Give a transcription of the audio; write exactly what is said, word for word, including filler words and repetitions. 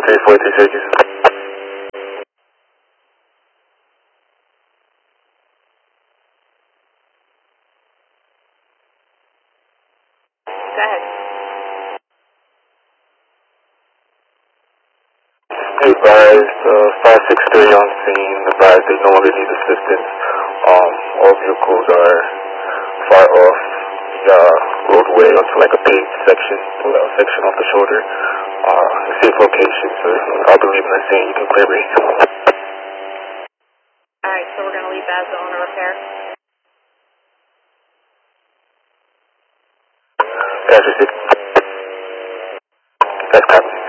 three four three Syracuse. Go ahead. Advised, uh, five six three on scene, advised they no longer need assistance. Um, all vehicles are far off the uh, roadway onto like a paved section, pull out section off the shoulder. Uh, a safe location, so I'll be leaving the scene, you can clear me. Alright, so we're going to leave that zone to repair. Gotcha, six. That's copy.